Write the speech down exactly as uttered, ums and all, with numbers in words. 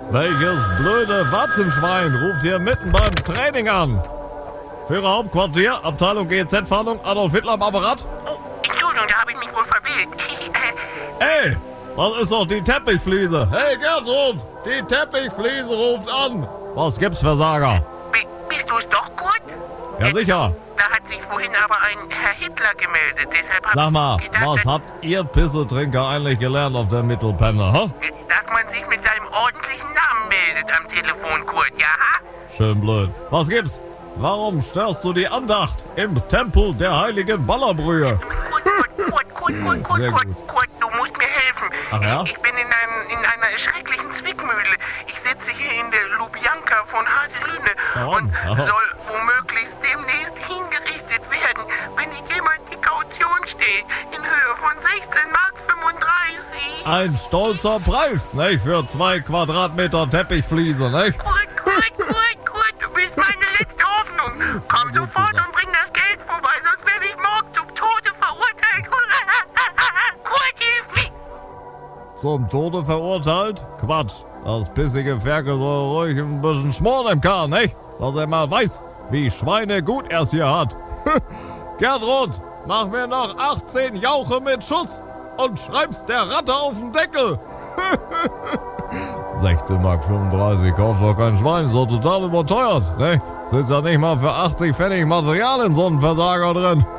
Welches blöde Watzenschwein ruft hier mitten beim Training an? Führer Hauptquartier, Abteilung G Z-Fahndung, Adolf Hitler am Apparat? Oh, Entschuldigung, da habe ich mich wohl verwählt. Ey, das ist doch die Teppichfliese. Hey Gertrud, die Teppichfliese ruft an. Was gibt's, Versager? B bist du's doch, Kurt? Ja, sicher. Da hat sich vorhin aber ein Herr Hitler gemeldet, deshalb hab Sag mal, ich gedacht, was habt ihr Pissetrinker eigentlich gelernt auf der Mittelpenne, hä? dass man sich mit seinem ordentlichen Namen meldet am Telefon, Kurt, ja? Schön blöd. Was gibt's? Warum störst du die Andacht im Tempel der heiligen Ballerbrühe? Kurt, Kurt, Kurt, Kurt, Kurt, Kurt, Sehr Kurt, gut. Kurt, du musst mir helfen. Ach ja? Ich, ich bin in, einem, in einer schrecklichen Zwickmühle. Ich sitze hier in der Lubjanka von Haselünne Warum? und Aha. soll womöglich demnächst hingerichtet werden, wenn nicht jemand die Kaution steht, in Höhe von sechzehn Mark fünfunddreißig. Ein stolzer Preis, nicht? Für zwei Quadratmeter Teppichfliese, nicht? Kurt, Kurt, Kurt, Kurt, du bist meine letzte Hoffnung. Komm gut sofort gesagt. und bring das Geld vorbei, sonst werde ich morgen zum Tode verurteilt. Kurt, hilf mir. Zum Tode verurteilt? Quatsch. Das pissige Ferkel soll ruhig ein bisschen schmoren im Kahn, nicht? Dass er mal weiß, wie schweinegut er es hier hat. Gertrud, mach mir noch achtzehn Jauche mit Schuss und schreib's der Ratte auf den Deckel. sechzehn Mark fünfunddreißig, kauft doch kein Schwein, so total überteuert, ne? Sitzt ja nicht mal für achtzig Pfennig Material in so einem Versager drin.